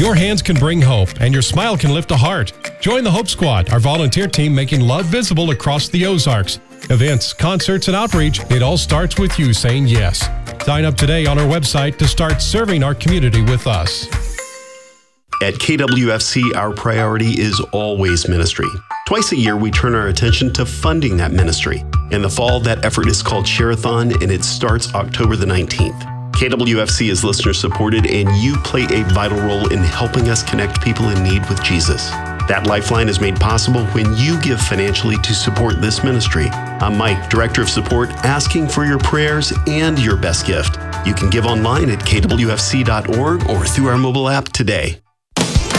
Your hands can bring hope, and your smile can lift a heart. Join the Hope Squad, our volunteer team making love visible across the Ozarks. Events, concerts, and outreach, it all starts with you saying yes. Sign up today on our website to start serving our community with us. At KWFC, our priority is always ministry. Twice a year, we turn our attention to funding that ministry. In the fall, that effort is called Share-a-thon, and it starts October the 19th. KWFC is listener supported, and you play a vital role in helping us connect people in need with Jesus. That lifeline is made possible when you give financially to support this ministry. I'm Mike, Director of Support, asking for your prayers and your best gift. You can give online at kwfc.org or through our mobile app today.